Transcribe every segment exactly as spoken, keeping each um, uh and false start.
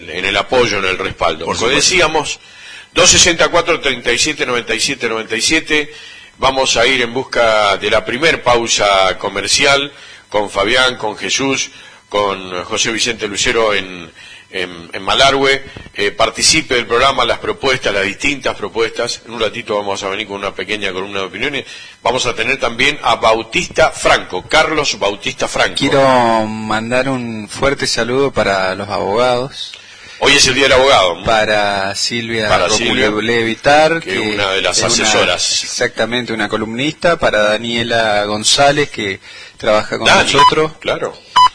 en el apoyo, en el respaldo. Como decíamos, doscientos sesenta y cuatro, treinta y siete, noventa y siete, noventa y siete. Vamos a ir en busca de la primer pausa comercial con Fabián, con Jesús, con José Vicente Lucero en, en, en Malargüe. Eh, participe del programa, las propuestas, las distintas propuestas. En un ratito vamos a venir con una pequeña columna de opiniones. Vamos a tener también a Bautista Franco, Carlos Bautista Franco. Quiero mandar un fuerte saludo para los abogados. Hoy es el Día del Abogado, ¿no? Para Silvia para Silvia Levitar, que es una de las asesoras. Una, exactamente, una columnista. Para Daniela González, que trabaja con Dani, nosotros. Claro.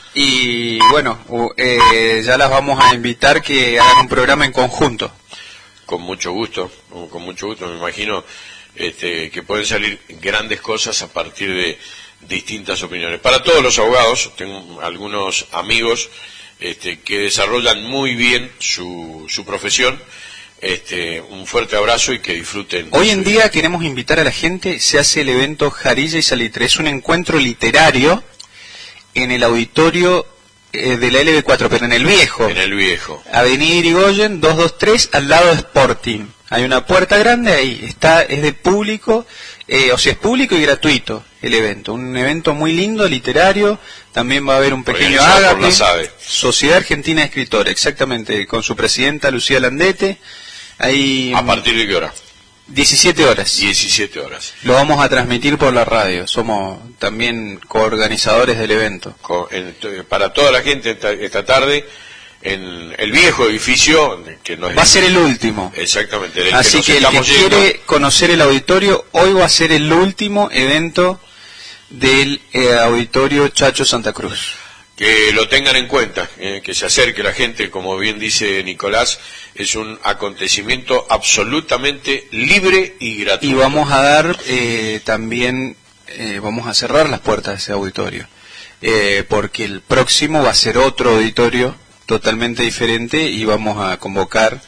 Y bueno, eh, ya las vamos a invitar que hagan un programa en conjunto. Con mucho gusto, con mucho gusto. Me imagino este, que pueden salir grandes cosas a partir de distintas opiniones. Para todos los abogados, tengo algunos amigos Este, que desarrollan muy bien su, su profesión. Este, un fuerte abrazo y que disfruten. Hoy en día queremos invitar a la gente, se hace el evento Jarilla y Salitre, es un encuentro literario en el auditorio eh, de la L B cuatro, pero en el viejo. En el viejo. Avenida Irigoyen, doscientos veintitrés, al lado de Sporting. Hay una puerta grande ahí, está, es de público, eh, o sea, es público y gratuito el evento. Un evento muy lindo, literario. También va a haber un pequeño ágape. Sociedad Argentina de Escritores, exactamente, con su presidenta Lucía Landete. Ahí, ¿A partir de qué hora? diecisiete horas. diecisiete horas. Lo vamos a transmitir por la radio. Somos también coorganizadores del evento. Con, en, para toda la gente esta, esta tarde, en el viejo edificio, que no es va a ser el último. Exactamente. Del Así que, que el que yendo. quiere conocer el auditorio, hoy va a ser el último evento del eh, auditorio Chacho Santa Cruz. Que lo tengan en cuenta, eh, que se acerque la gente, como bien dice Nicolás, es un acontecimiento absolutamente libre y gratuito. Y vamos a dar eh, también, eh, vamos a cerrar las puertas de ese auditorio, eh, porque el próximo va a ser otro auditorio totalmente diferente y vamos a convocar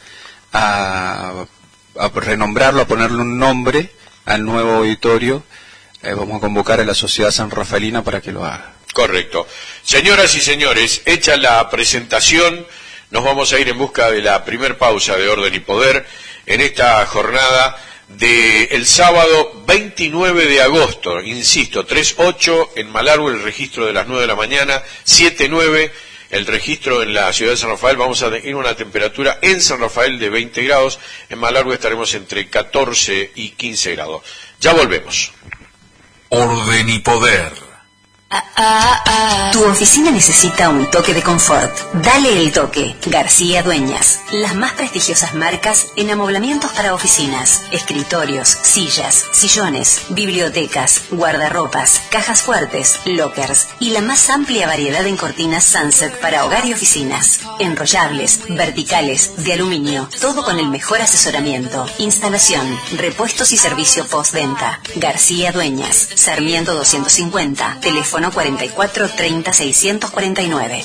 a, a renombrarlo, a ponerle un nombre al nuevo auditorio. Eh, vamos a convocar a la Sociedad San Rafaelina para que lo haga. Correcto. Señoras y señores, hecha la presentación, nos vamos a ir en busca de la primer pausa de Orden y Poder en esta jornada del sábado veintinueve de agosto. Insisto, tres ocho en Malargüe, el registro de las nueve de la mañana, siete nueve el registro en la ciudad de San Rafael. Vamos a tener una temperatura en San Rafael de veinte grados, en Malargüe estaremos entre catorce y quince grados. Ya volvemos. Orden y Poder. Ah, ah, ah. Tu oficina necesita un toque de confort. Dale el toque. García Dueñas. Las más prestigiosas marcas en amoblamientos para oficinas, escritorios, sillas, sillones, bibliotecas, guardarropas, cajas fuertes, lockers y la más amplia variedad en cortinas Sunset para hogar y oficinas. Enrollables, verticales, de aluminio. Todo con el mejor asesoramiento. Instalación, repuestos y servicio postventa. García Dueñas. Sarmiento doscientos cincuenta. Teléfono cuarenta y cuatro treinta seiscientos cuarenta y nueve.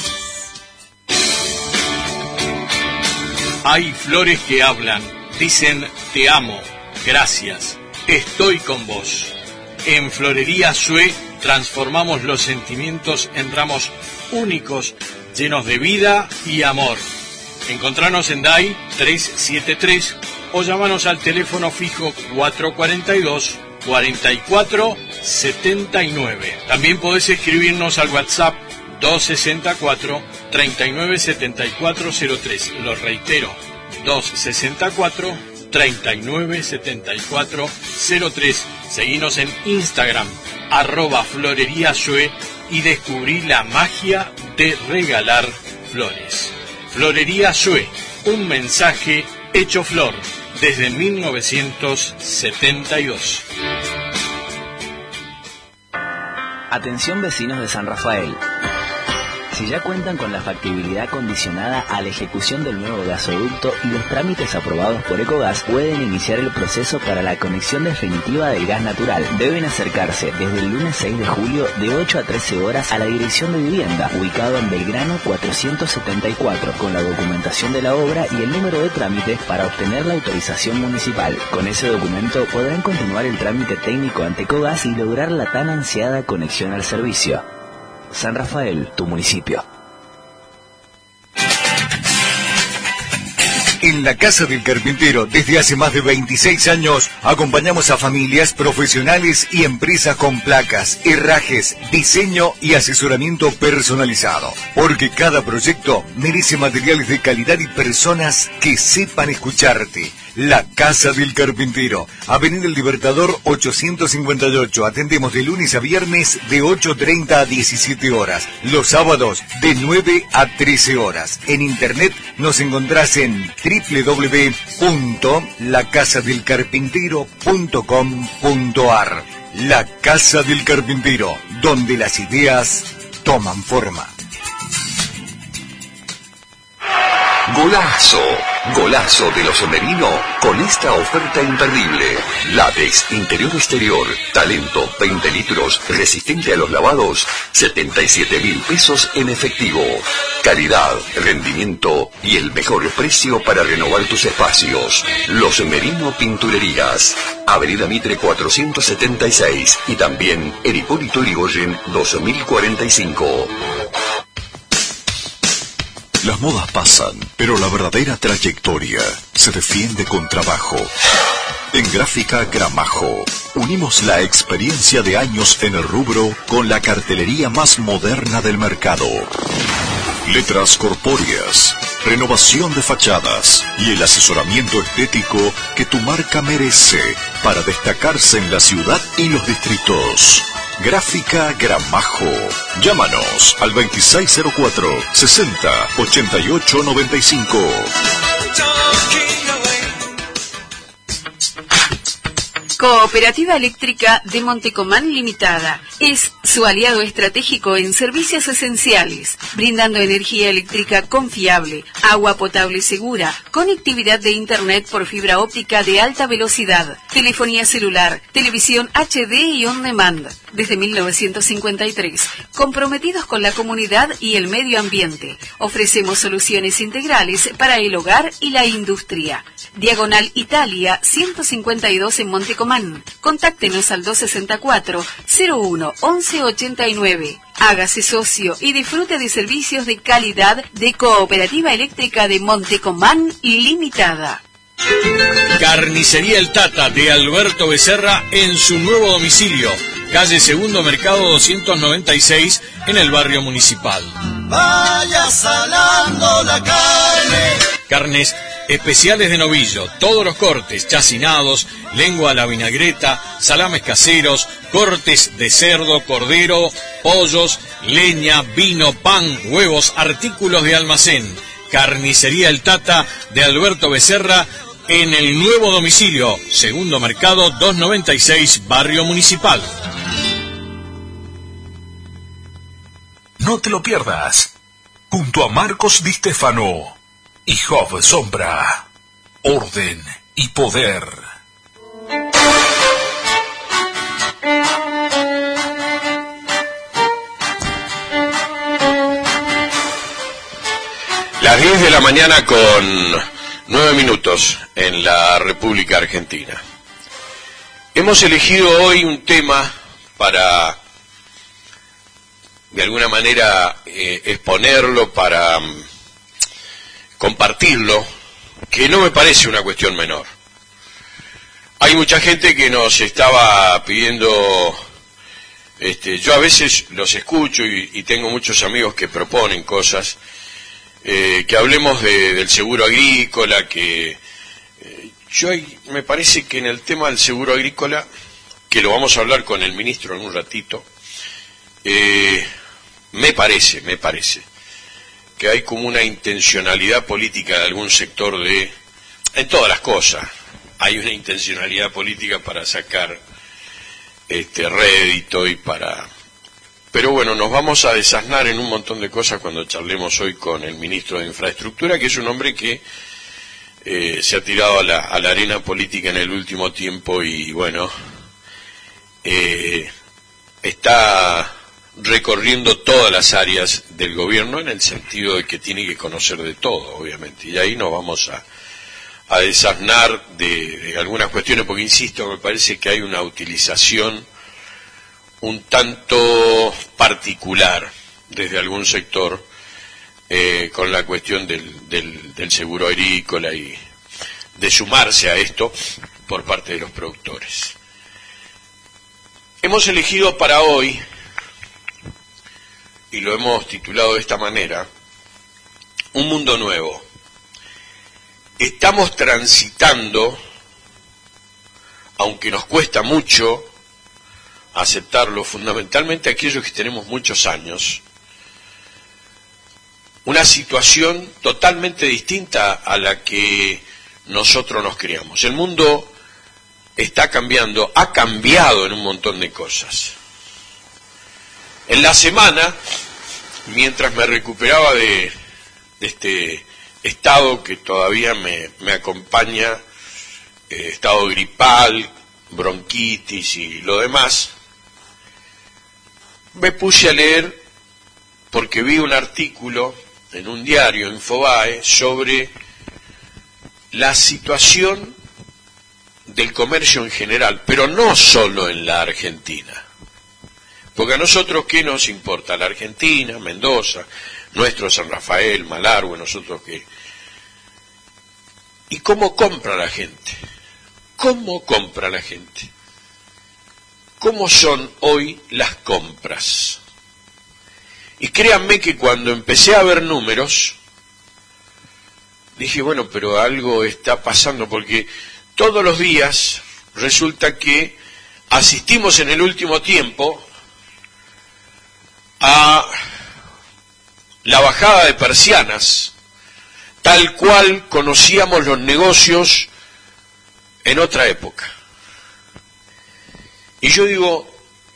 Hay flores que hablan, dicen te amo, gracias, estoy con vos. En Florería Sue transformamos los sentimientos en ramos únicos, llenos de vida y amor. Encontranos en D A I trescientos setenta y tres o llamanos al teléfono fijo cuatrocientos cuarenta y dos, cuarenta y cuatro setenta y nueve. También podés escribirnos al WhatsApp doscientos sesenta y cuatro, treinta y nueve setenta y cuatro cero tres. Lo reitero, doscientos sesenta y cuatro, treinta y nueve setenta y cuatro cero tres. Seguinos en Instagram, arroba Florería Sue, y descubrí la magia de regalar flores. Florería Sue, un mensaje hecho flor desde mil novecientos setenta y dos. Atención vecinos de San Rafael. Si ya cuentan con la factibilidad condicionada a la ejecución del nuevo gasoducto y los trámites aprobados por Ecogas, pueden iniciar el proceso para la conexión definitiva del gas natural. Deben acercarse desde el lunes seis de julio de ocho a trece horas a la Dirección de Vivienda, ubicado en Belgrano cuatrocientos setenta y cuatro, con la documentación de la obra y el número de trámite para obtener la autorización municipal. Con ese documento podrán continuar el trámite técnico ante Ecogas y lograr la tan ansiada conexión al servicio. San Rafael, tu municipio. En la Casa del Carpintero, desde hace más de veintiséis años, acompañamos a familias, profesionales y empresas con placas, herrajes, diseño y asesoramiento personalizado. Porque cada proyecto merece materiales de calidad y personas que sepan escucharte. La Casa del Carpintero, Avenida El Libertador ochocientos cincuenta y ocho. Atendemos de lunes a viernes de ocho treinta a diecisiete horas. Los sábados de nueve a trece horas. En internet nos encontrás en doble u doble u doble u punto la casa del carpintero punto com punto a r. La Casa del Carpintero, donde las ideas toman forma. Golazo, golazo de los Somerino con esta oferta imperdible. Latex, interior exterior, talento, veinte litros, resistente a los lavados, setenta y siete mil pesos en efectivo. Calidad, rendimiento y el mejor precio para renovar tus espacios. Los Somerino Pinturerías, Avenida Mitre cuatrocientos setenta y seis y también en Hipólito Yrigoyen dos mil cuarenta y cinco. Las modas pasan, pero la verdadera trayectoria se defiende con trabajo. En Gráfica Gramajo, unimos la experiencia de años en el rubro con la cartelería más moderna del mercado. Letras corpóreas, renovación de fachadas y el asesoramiento estético que tu marca merece para destacarse en la ciudad y los distritos. Gráfica Gramajo. Llámanos al veintiséis cero cuatro, sesenta, ochenta y ocho noventa y cinco. Cooperativa Eléctrica de Montecomán Limitada es su aliado estratégico en servicios esenciales, brindando energía eléctrica confiable, agua potable segura, conectividad de internet por fibra óptica de alta velocidad, telefonía celular, televisión H D y on demand. Desde mil novecientos cincuenta y tres, comprometidos con la comunidad y el medio ambiente, ofrecemos soluciones integrales para el hogar y la industria. Diagonal Italia ciento cincuenta y dos en Montecomán. Contáctenos al doscientos sesenta y cuatro, cero uno, once ochenta y nueve. Hágase socio y disfrute de servicios de calidad de Cooperativa Eléctrica de Montecomán Limitada. Carnicería El Tata de Alberto Becerra en su nuevo domicilio, calle Segundo Mercado doscientos noventa y seis en el barrio Municipal. Vaya salando la carne. Carnes especiales de novillo, todos los cortes, chacinados, lengua a la vinagreta, salames caseros, cortes de cerdo, cordero, pollos, leña, vino, pan, huevos, artículos de almacén. Carnicería El Tata de Alberto Becerra en el nuevo domicilio, Segundo Mercado doscientos noventa y seis, barrio Municipal. No te lo pierdas. Junto a Marcos Di Stefano y Job Sombra, Orden y Poder. Las diez de la mañana con nueve minutos en la República Argentina. Hemos elegido hoy un tema para, de alguna manera, eh, exponerlo, para um, compartirlo, que no me parece una cuestión menor. Hay mucha gente que nos estaba pidiendo, este, yo a veces los escucho y, y tengo muchos amigos que proponen cosas, eh, que hablemos de, del seguro agrícola, que eh, yo hay, me parece que en el tema del seguro agrícola, que lo vamos a hablar con el ministro en un ratito, eh, me parece, me parece, que hay como una intencionalidad política de algún sector de, en todas las cosas, hay una intencionalidad política para sacar este rédito y para... Pero bueno, nos vamos a desasnar en un montón de cosas cuando charlemos hoy con el ministro de Infraestructura, que es un hombre que eh, se ha tirado a la, a la arena política en el último tiempo y bueno, eh, está recorriendo todas las áreas del gobierno en el sentido de que tiene que conocer de todo, obviamente, y ahí nos vamos a, a desasnar de, de algunas cuestiones, porque insisto, me parece que hay una utilización un tanto particular desde algún sector eh, con la cuestión del, del, del seguro agrícola y de sumarse a esto por parte de los productores. Hemos elegido para hoy, y lo hemos titulado de esta manera, Un mundo nuevo. Estamos transitando, aunque nos cuesta mucho aceptarlo, fundamentalmente aquellos que tenemos muchos años, una situación totalmente distinta a la que nosotros nos criamos. El mundo está cambiando, ha cambiado en un montón de cosas. En la semana, mientras me recuperaba de, de este estado que todavía me, me acompaña, eh, estado gripal, bronquitis y lo demás, me puse a leer porque vi un artículo en un diario, Infobae, sobre la situación del comercio en general, pero no solo en la Argentina. Porque a nosotros, ¿qué nos importa? La Argentina, Mendoza, nuestro San Rafael, Malargüe, nosotros qué. ¿Y cómo compra la gente? ¿Cómo compra la gente? ¿Cómo son hoy las compras? Y créanme que cuando empecé a ver números, dije, bueno, pero algo está pasando, porque todos los días resulta que asistimos en el último tiempo a la bajada de persianas, tal cual conocíamos los negocios en otra época. Y yo digo,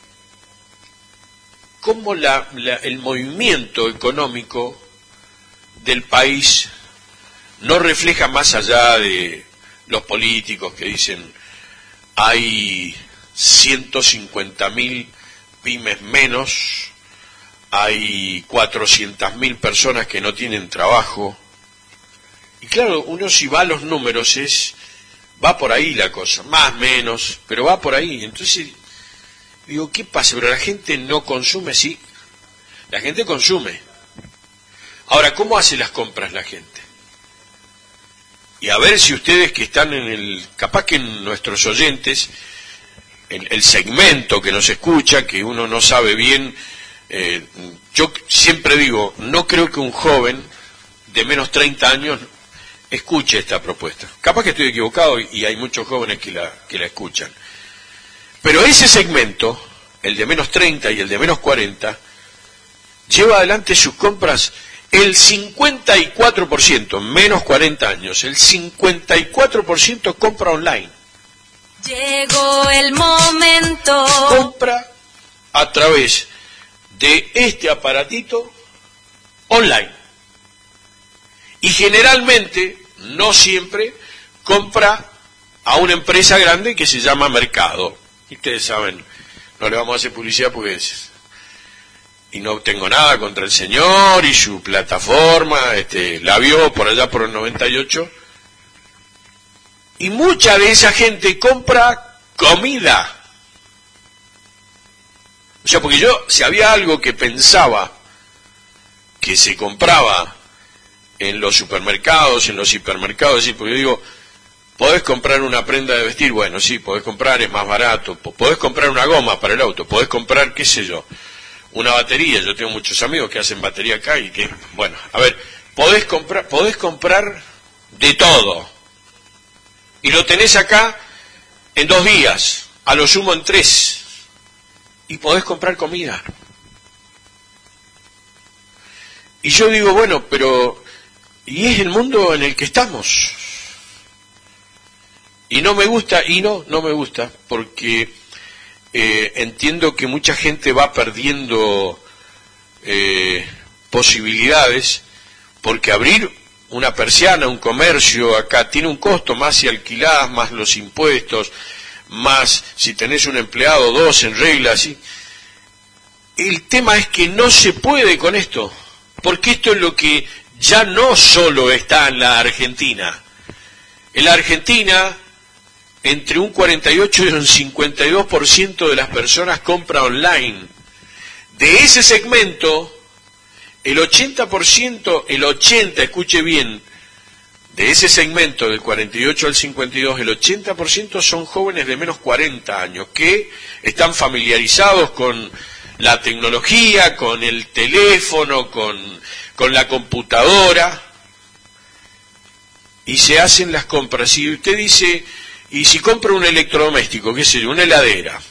¿cómo la, la, el movimiento económico del país no refleja más allá de los políticos que dicen hay ciento cincuenta mil pymes menos, hay cuatrocientas mil personas que no tienen trabajo? Y claro, uno si va a los números es, va por ahí la cosa, más, menos, pero va por ahí. Entonces, digo, ¿qué pasa? Pero la gente no consume, sí, la gente consume. Ahora, ¿cómo hace las compras la gente? Y a ver si ustedes que están en el, capaz que en nuestros oyentes, el, el segmento que nos escucha, que uno no sabe bien, eh, yo siempre digo, no creo que un joven de menos treinta años escuche esta propuesta. Capaz que estoy equivocado y hay muchos jóvenes que la, que la escuchan. Pero ese segmento, el de menos treinta y el de menos cuarenta, lleva adelante sus compras el cincuenta y cuatro por ciento, menos cuarenta años, el cincuenta y cuatro por ciento compra online. Llegó el momento. Compra a través de este aparatito online. Y generalmente, no siempre, compra a una empresa grande que se llama Mercado. Y ustedes saben, no le vamos a hacer publicidad porque es, y no tengo nada contra el señor y su plataforma, este, la vio por allá por el noventa y ocho, y mucha de esa gente compra comida. O sea, porque yo, si había algo que pensaba que se compraba en los supermercados, en los hipermercados, sí, porque yo digo, podés comprar una prenda de vestir, bueno, sí, podés comprar, es más barato, podés comprar una goma para el auto, podés comprar, qué sé yo, una batería. Yo tengo muchos amigos que hacen batería acá y que, bueno, a ver, podés comprar, podés comprar de todo. Y lo tenés acá en dos días, a lo sumo en tres. Y podés comprar comida. Y yo digo, bueno, pero, y es el mundo en el que estamos. Y no me gusta, y no, no me gusta, porque Eh, entiendo que mucha gente va perdiendo eh, posibilidades, porque abrir una persiana, un comercio acá tiene un costo, más si alquilás, más los impuestos, más si tenés un empleado, dos en regla, así. El tema es que no se puede con esto, porque esto es lo que ya no solo está en la Argentina. En la Argentina, entre un cuarenta y ocho y un cincuenta y dos por ciento de las personas compra online. De ese segmento, el ochenta por ciento, el ochenta, escuche bien, de ese segmento del cuarenta y ocho al cincuenta y dos, el ochenta por ciento son jóvenes de menos cuarenta años que están familiarizados con la tecnología, con el teléfono, con, con la computadora, y se hacen las compras. Y usted dice, y si compra un electrodoméstico, qué sé yo, una heladera,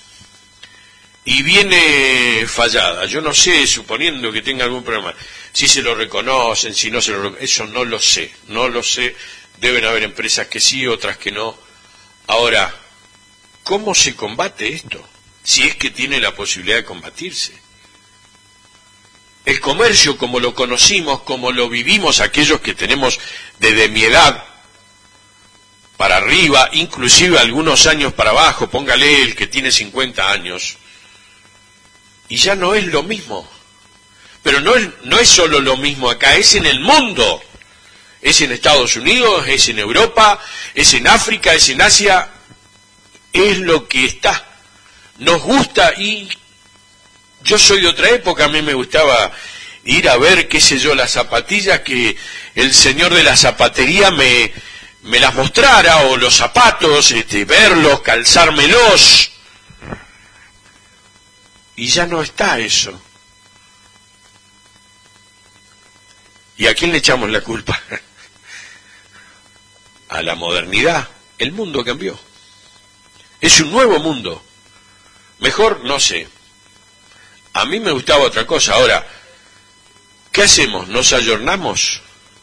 y viene fallada, yo no sé, suponiendo que tenga algún problema, si se lo reconocen, si no se lo reconocen, eso no lo sé, no lo sé, deben haber empresas que sí, otras que no. Ahora, ¿cómo se combate esto? Si es que tiene la posibilidad de combatirse. El comercio, como lo conocimos, como lo vivimos aquellos que tenemos desde mi edad para arriba, inclusive algunos años para abajo, póngale el que tiene cincuenta años, y ya no es lo mismo. Pero no es, no es solo lo mismo acá, es en el mundo. Es en Estados Unidos, es en Europa, es en África, es en Asia. Es lo que está. Nos gusta, y yo soy de otra época, a mí me gustaba ir a ver, qué sé yo, las zapatillas que el señor de la zapatería me, me las mostrara, o los zapatos, este, verlos, calzármelos. Y ya no está eso. ¿Y a quién le echamos la culpa? A la modernidad. El mundo cambió. Es un nuevo mundo. Mejor, no sé. A mí me gustaba otra cosa. Ahora, ¿qué hacemos? ¿Nos ayornamos?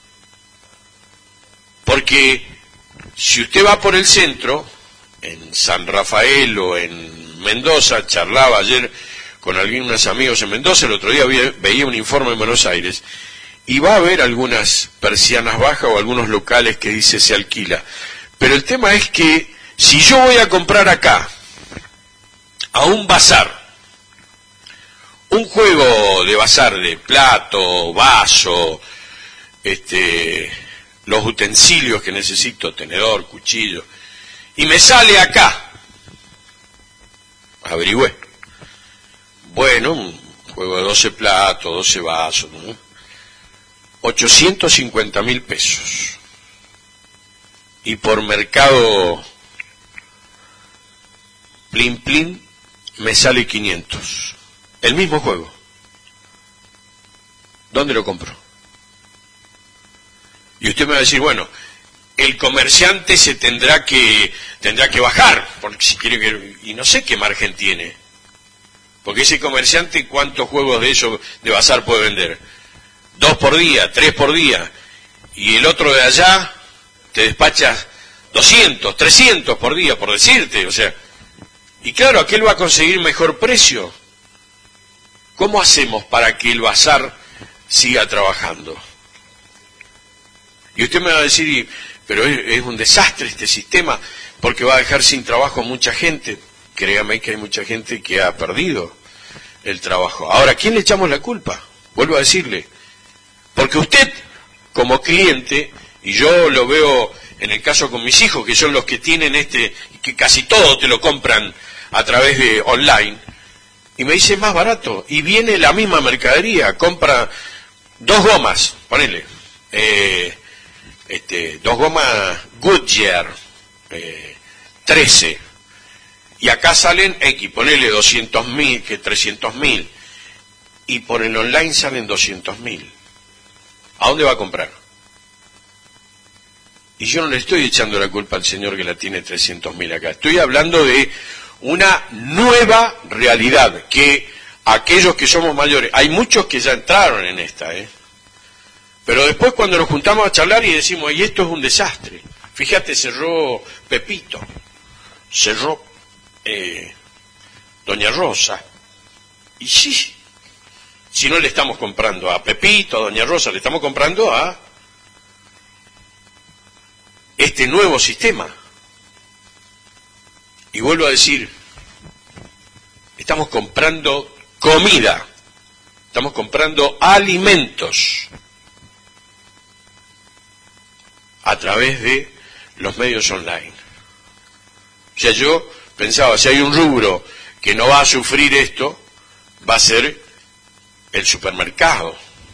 Porque si usted va por el centro, en San Rafael o en Mendoza, charlaba ayer con algunos amigos en Mendoza, el otro día veía un informe en Buenos Aires, y va a haber algunas persianas bajas o algunos locales que dice se alquila. Pero el tema es que si yo voy a comprar acá, a un bazar, un juego de bazar de plato, vaso, este, los utensilios que necesito, tenedor, cuchillo, y me sale acá, averigüé, bueno, un juego de doce platos, doce vasos, ¿no? ochocientos cincuenta mil pesos. Y por Mercado Plin Plin me sale quinientos. El mismo juego. ¿Dónde lo compro? Y usted me va a decir, bueno, el comerciante se tendrá que tendrá que bajar, porque si quiere que, y no sé qué margen tiene. Porque ese comerciante, ¿cuántos juegos de eso de bazar puede vender? Dos por día, tres por día, y el otro de allá te despachas doscientos, trescientos por día, por decirte, o sea, y claro, aquel va a conseguir mejor precio. ¿Cómo hacemos para que el bazar siga trabajando? Y usted me va a decir, pero es, es un desastre este sistema, porque va a dejar sin trabajo a mucha gente. Créame que hay mucha gente que ha perdido el trabajo. Ahora, ¿a quién le echamos la culpa? Vuelvo a decirle, porque usted, como cliente, y yo lo veo en el caso con mis hijos, que son los que tienen este, que casi todo te lo compran a través de online, y me dice más barato, y viene la misma mercadería, compra dos gomas, ponele, eh, este, dos gomas Goodyear, eh, trece, y acá salen X, ponele doscientos mil, que trescientos mil, y por el online salen doscientos mil. ¿A dónde va a comprar? Y yo no le estoy echando la culpa al señor que la tiene trescientos mil acá. Estoy hablando de una nueva realidad, que aquellos que somos mayores, hay muchos que ya entraron en esta, ¿eh? Pero después cuando nos juntamos a charlar y decimos, y esto es un desastre. Fíjate, cerró Pepito, cerró eh, Doña Rosa. Y sí, si no le estamos comprando a Pepito, a Doña Rosa, le estamos comprando a este nuevo sistema. Y vuelvo a decir, estamos comprando comida, estamos comprando alimentos a través de los medios online. O sea, yo pensaba, si hay un rubro que no va a sufrir esto, va a ser el supermercado.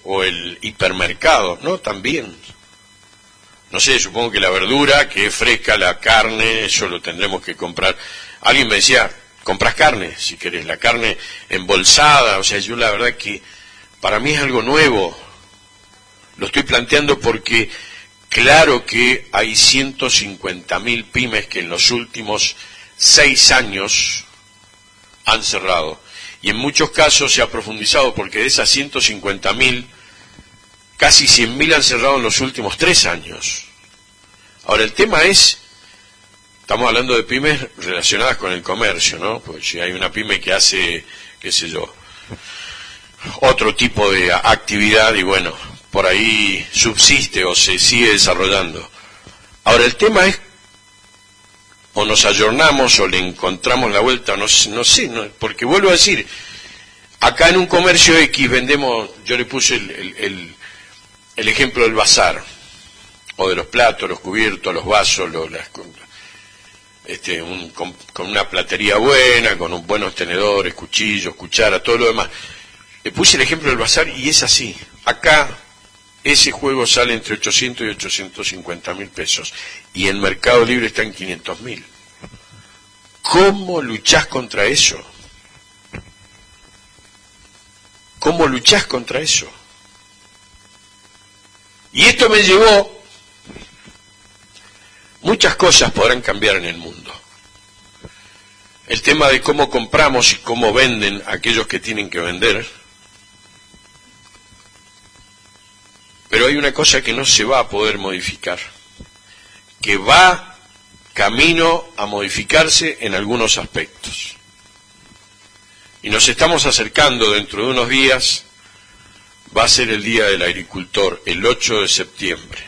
o el hipermercado, no, también. No sé, supongo que la verdura, que es fresca, la carne, eso lo tendremos que comprar. Alguien me decía, compras carne, si querés, la carne embolsada, o sea, yo la verdad que para mí es algo nuevo. Lo estoy planteando porque claro que hay ciento cincuenta mil pymes que en los últimos seis años han cerrado. Y en muchos casos se ha profundizado porque de esas ciento cincuenta mil, casi cien mil han cerrado en los últimos tres años. Ahora, el tema es, estamos hablando de pymes relacionadas con el comercio, ¿no? Pues si hay una pyme que hace, qué sé yo, otro tipo de actividad y bueno, por ahí subsiste o se sigue desarrollando. Ahora, el tema es, o nos ayornamos o le encontramos la vuelta, no, no sé, no, porque vuelvo a decir, acá en un comercio X vendemos, yo le puse el, el, el, el ejemplo del bazar, o de los platos, los cubiertos, los vasos, los, las, este, un, con, con una platería buena, con un, buenos tenedores, cuchillos, cucharas, todo lo demás. Le puse el ejemplo del bazar y es así. Acá ese juego sale entre ochocientos y ochocientos cincuenta mil pesos y en Mercado Libre está en quinientos mil. ¿Cómo luchás contra eso? ¿Cómo luchás contra eso? Y esto me llevó, muchas cosas podrán cambiar en el mundo. El tema de cómo compramos y cómo venden aquellos que tienen que vender. Pero hay una cosa que no se va a poder modificar, que va camino a modificarse en algunos aspectos. Y nos estamos acercando dentro de unos días, va a ser el Día del Agricultor, el ocho de septiembre.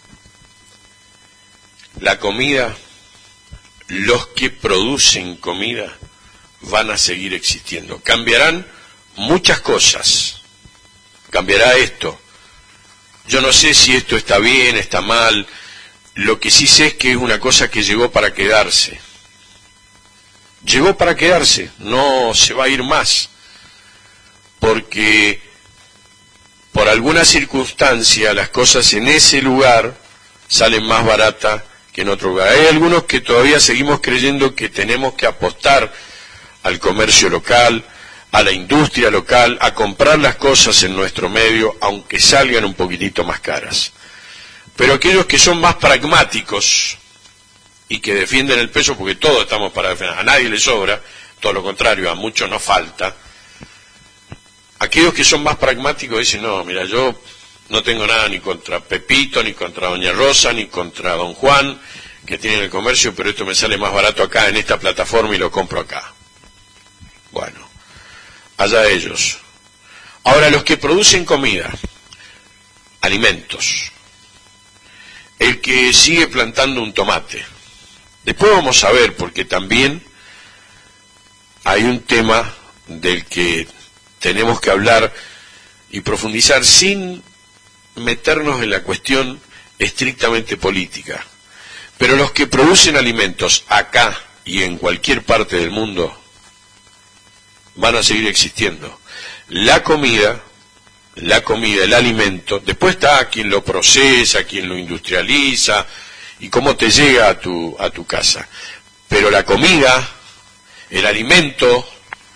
La comida, los que producen comida, van a seguir existiendo. Cambiarán muchas cosas. Cambiará esto. Yo no sé si esto está bien, está mal. Lo que sí sé es que es una cosa que llegó para quedarse. Llegó para quedarse, no se va a ir más. Porque por alguna circunstancia las cosas en ese lugar salen más baratas que en otro lugar. Hay algunos que todavía seguimos creyendo que tenemos que apostar al comercio local, a la industria local, a comprar las cosas en nuestro medio, aunque salgan un poquitito más caras. Pero aquellos que son más pragmáticos y que defienden el peso, porque todos estamos para defender, a nadie le sobra, todo lo contrario, a muchos nos falta. Aquellos que son más pragmáticos dicen, no, mira, yo no tengo nada ni contra Pepito, ni contra Doña Rosa, ni contra Don Juan, que tienen el comercio, pero esto me sale más barato acá en esta plataforma y lo compro acá. Bueno, allá ellos. Ahora, los que producen comida, alimentos, el que sigue plantando un tomate. Después vamos a ver, porque también hay un tema del que tenemos que hablar y profundizar sin meternos en la cuestión estrictamente política. Pero los que producen alimentos acá y en cualquier parte del mundo van a seguir existiendo. La comida, la comida, el alimento, después está quien lo procesa, quien lo industrializa y cómo te llega a tu, a tu casa. Pero la comida, el alimento,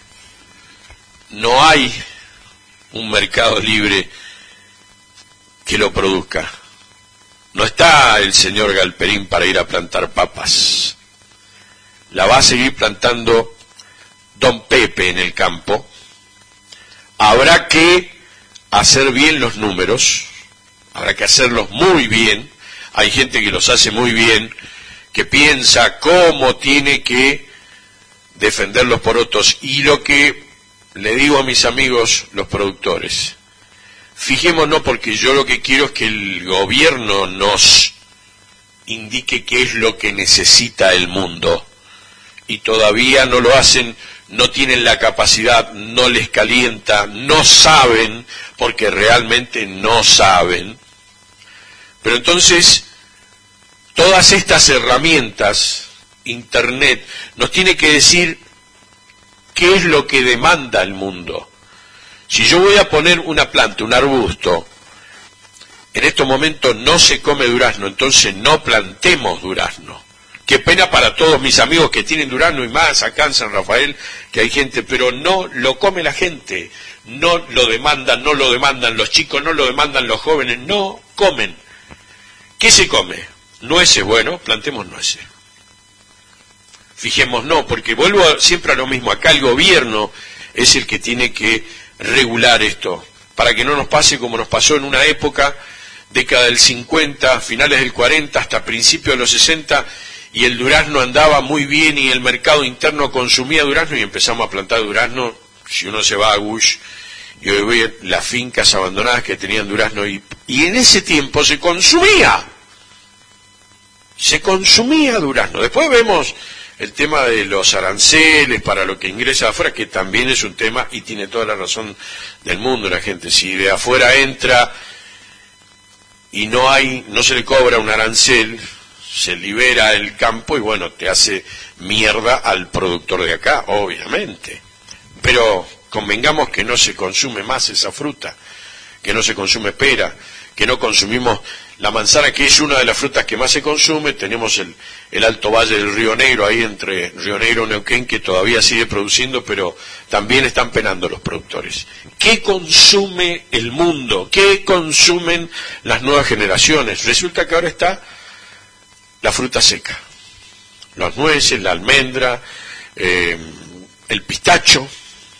no hay un mercado libre que lo produzca. No está el señor Galperín para ir a plantar papas. La va a seguir plantando Don Pepe en el campo. Habrá que hacer bien los números, habrá que hacerlos muy bien. Hay gente que los hace muy bien, que piensa cómo tiene que defender los porotos. Y lo que le digo a mis amigos, los productores, fijémonos, porque yo lo que quiero es que el gobierno nos indique qué es lo que necesita el mundo. Y todavía no lo hacen, no tienen la capacidad, no les calienta, no saben, porque realmente no saben. Pero entonces, todas estas herramientas, Internet, nos tiene que decir qué es lo que demanda el mundo. Si yo voy a poner una planta, un arbusto, en estos momentos no se come durazno, entonces no plantemos durazno. Qué pena para todos mis amigos que tienen durazno y más acá en San Rafael, que hay gente, pero no lo come la gente, no lo demandan, no lo demandan los chicos, no lo demandan los jóvenes, no comen. ¿Qué se come? Nueces, bueno, plantemos nueces. Fijemos, no, porque vuelvo siempre a lo mismo, acá el gobierno es el que tiene que regular esto, para que no nos pase como nos pasó en una época, década del cincuenta, finales del cuarenta, hasta principios de los sesenta, y el durazno andaba muy bien y el mercado interno consumía durazno y empezamos a plantar durazno. Si uno se va a Gush y hoy ve las fincas abandonadas que tenían durazno, y, y en ese tiempo se consumía, se consumía durazno. Después vemos el tema de los aranceles para lo que ingresa de afuera, que también es un tema y tiene toda la razón del mundo la gente. Si de afuera entra y no hay, no se le cobra un arancel, se libera el campo y bueno, te hace mierda al productor de acá, obviamente. Pero convengamos que no se consume más esa fruta, que no se consume pera, que no consumimos la manzana, que es una de las frutas que más se consume. Tenemos el, el Alto Valle del Río Negro, ahí entre Río Negro y Neuquén, que todavía sigue produciendo, pero también están penando los productores. ¿Qué consume el mundo? ¿Qué consumen las nuevas generaciones? Resulta que ahora está la fruta seca, las nueces, la almendra, eh, el pistacho.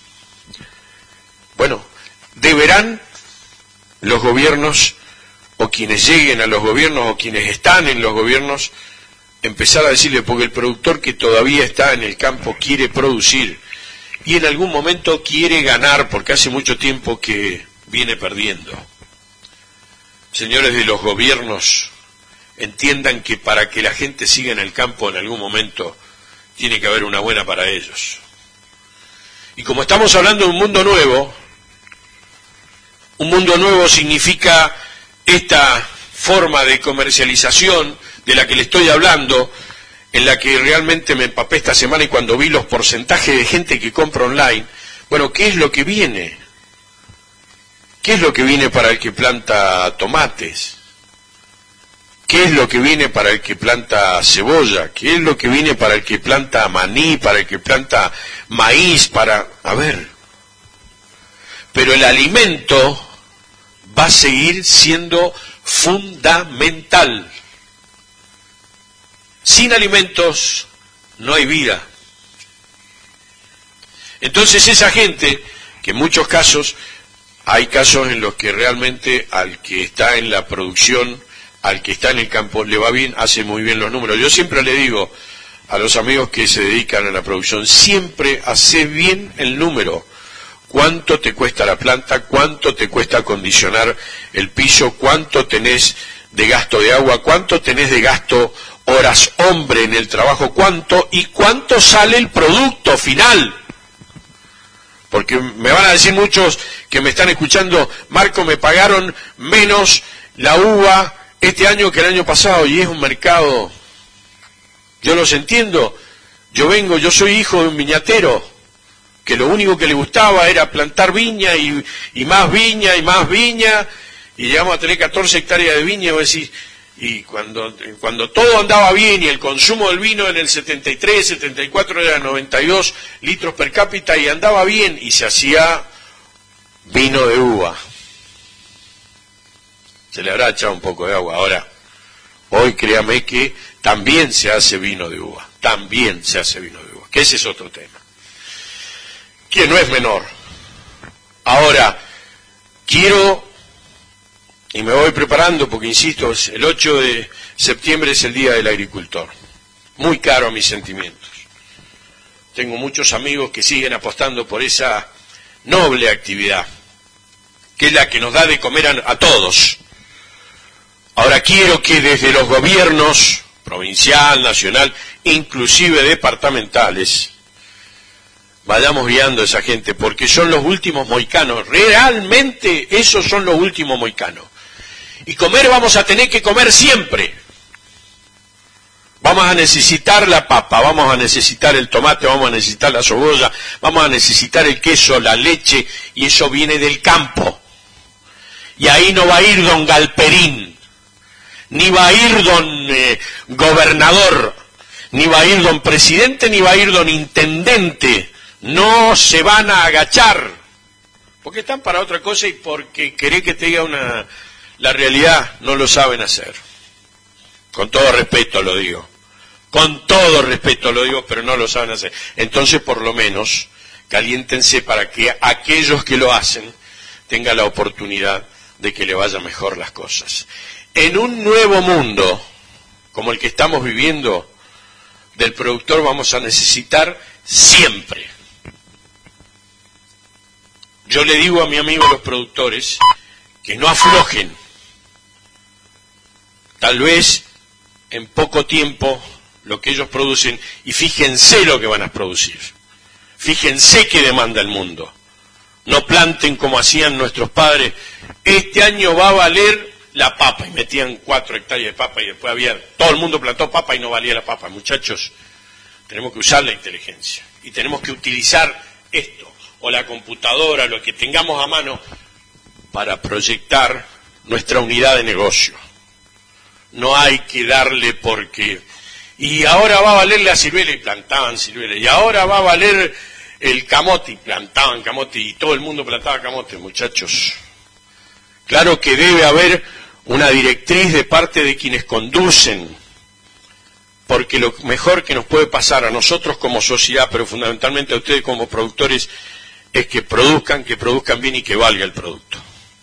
Bueno, deberán los gobiernos, o quienes lleguen a los gobiernos, o quienes están en los gobiernos, empezar a decirle, porque el productor que todavía está en el campo quiere producir, y en algún momento quiere ganar, porque hace mucho tiempo que viene perdiendo. Señores de los gobiernos, entiendan que para que la gente siga en el campo en algún momento, tiene que haber una buena para ellos. Y como estamos hablando de un mundo nuevo, un mundo nuevo significa esta forma de comercialización de la que le estoy hablando, en la que realmente me empapé esta semana y cuando vi los porcentajes de gente que compra online, bueno, ¿qué es lo que viene? ¿Qué es lo que viene para el que planta tomates? ¿Qué es lo que viene para el que planta cebolla? ¿Qué es lo que viene para el que planta maní, para el que planta maíz, para... A ver. Pero el alimento va a seguir siendo fundamental. Sin alimentos no hay vida. Entonces esa gente, que en muchos casos, hay casos en los que realmente al que está en la producción, al que está en el campo, le va bien, hace muy bien los números. Yo siempre le digo a los amigos que se dedican a la producción, siempre hace bien el número. ¿Cuánto te cuesta la planta? ¿Cuánto te cuesta acondicionar el piso? ¿Cuánto tenés de gasto de agua? ¿Cuánto tenés de gasto horas hombre en el trabajo? ¿Cuánto? ¿Y cuánto sale el producto final? Porque me van a decir muchos que me están escuchando, Marco, me pagaron menos la uva este año que el año pasado, y es un mercado, yo los entiendo. Yo vengo, yo soy hijo de un viñatero, que lo único que le gustaba era plantar viña y, y más viña y más viña, y llegamos a tener catorce hectáreas de viña, y vos decís, y cuando, cuando todo andaba bien y el consumo del vino en el setenta y tres, setenta y cuatro era noventa y dos litros per cápita y andaba bien, y se hacía vino de uva. Se le habrá echado un poco de agua. Ahora, hoy créame que también se hace vino de uva, también se hace vino de uva, que ese es otro tema, que no es menor. Ahora, quiero, y me voy preparando porque, insisto, el ocho de septiembre es el Día del Agricultor, muy caro a mis sentimientos. Tengo muchos amigos que siguen apostando por esa noble actividad, que es la que nos da de comer a, a todos. Ahora quiero que desde los gobiernos, provincial, nacional, inclusive departamentales, vayamos guiando a esa gente, porque son los últimos mohicanos, realmente esos son los últimos mohicanos. Y comer vamos a tener que comer siempre. Vamos vamos a necesitar la papa, vamos a necesitar el tomate, vamos a necesitar la cebolla, vamos a necesitar el queso, la leche, y eso viene del campo. Y ahí no va a ir don Galperín, ni va a ir don eh, gobernador, ni va a ir don presidente, ni va a ir don intendente. No se van a agachar, porque están para otra cosa y porque querés que te diga una, la realidad, no lo saben hacer. Con todo respeto lo digo, con todo respeto lo digo, pero no lo saben hacer. Entonces, por lo menos, caliéntense para que aquellos que lo hacen tengan la oportunidad de que le vayan mejor las cosas. En un nuevo mundo, como el que estamos viviendo, del productor vamos a necesitar siempre. Yo le digo a mi amigo los productores que no aflojen. Tal vez en poco tiempo lo que ellos producen, y fíjense lo que van a producir. Fíjense qué demanda el mundo. No planten como hacían nuestros padres. Este año va a valer la papa, y metían cuatro hectáreas de papa, y después había, todo el mundo plantó papa y no valía la papa. Muchachos, tenemos que usar la inteligencia, y tenemos que utilizar esto, o la computadora, lo que tengamos a mano, para proyectar nuestra unidad de negocio. No hay que darle porque, y ahora va a valer la ciruela, y plantaban ciruela, y ahora va a valer el camote, y plantaban camote, y todo el mundo plantaba camote. Muchachos, claro que debe haber una directriz de parte de quienes conducen, porque lo mejor que nos puede pasar a nosotros como sociedad, pero fundamentalmente a ustedes como productores, es que produzcan, que produzcan bien y que valga el producto.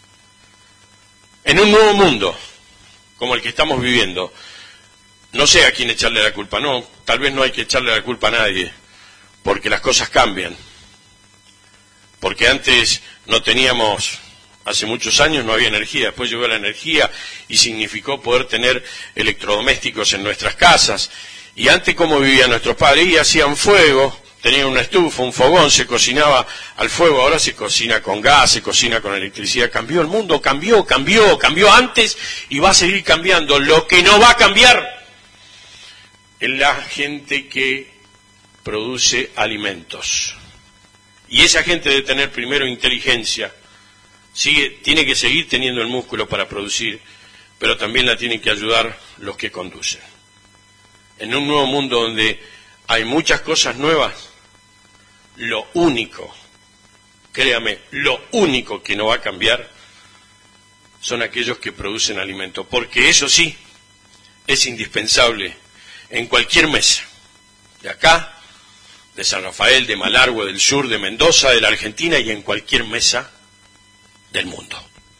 En un nuevo mundo, como el que estamos viviendo, no sé a quién echarle la culpa, no, tal vez no hay que echarle la culpa a nadie, porque las cosas cambian. Porque antes no teníamos, hace muchos años no había energía, después llegó la energía y significó poder tener electrodomésticos en nuestras casas. Y antes, ¿cómo vivían nuestros padres? Y hacían fuego, tenían una estufa, un fogón, se cocinaba al fuego, ahora se cocina con gas, se cocina con electricidad. Cambió el mundo, cambió, cambió, cambió antes y va a seguir cambiando. Lo que no va a cambiar es la gente que produce alimentos. Y esa gente debe tener primero inteligencia, sigue, tiene que seguir teniendo el músculo para producir, pero también la tienen que ayudar los que conducen. En un nuevo mundo donde hay muchas cosas nuevas, lo único, créame, lo único que no va a cambiar son aquellos que producen alimentos, porque eso sí es indispensable en cualquier mesa, de acá, de San Rafael, de Malargüe, del sur, de Mendoza, de la Argentina, y en cualquier mesa del mundo.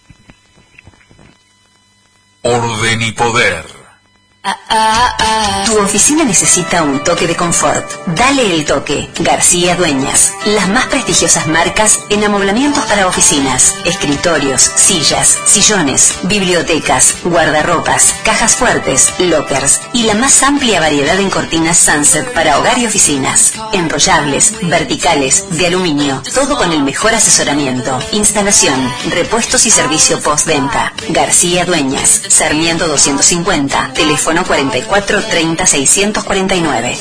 Orden y poder. Ah, ah, ah. Tu oficina necesita un toque de confort. Dale el toque. García Dueñas. Las más prestigiosas marcas en amoblamientos para oficinas, escritorios, sillas, sillones, bibliotecas, guardarropas, cajas fuertes, lockers y la más amplia variedad en cortinas Sunset para hogar y oficinas. Enrollables, verticales, de aluminio. Todo con el mejor asesoramiento. Instalación, repuestos y servicio postventa. García Dueñas. Sarmiento doscientos cincuenta. Teléfono cuarenta y cuatro treinta seiscientos cuarenta y nueve.